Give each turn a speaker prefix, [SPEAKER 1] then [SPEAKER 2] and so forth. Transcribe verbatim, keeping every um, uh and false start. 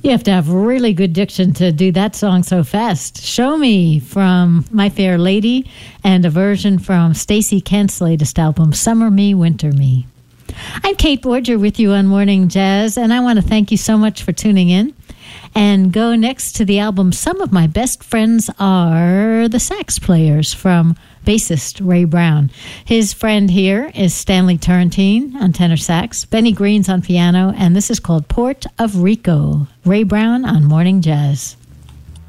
[SPEAKER 1] You have to have really good diction to do that song so fast. Show Me from My Fair Lady, and a version from Stacey Kent's latest album, Summer Me, Winter Me. I'm Kate Borger with you on Morning Jazz, and I want to thank you so much for tuning in. And go next to the album Some of My Best Friends Are the Sax Players from bassist Ray Brown. His friend here is Stanley Turrentine on tenor sax, Benny Green's on piano, and this is called Port of Rico. Ray Brown on Morning Jazz.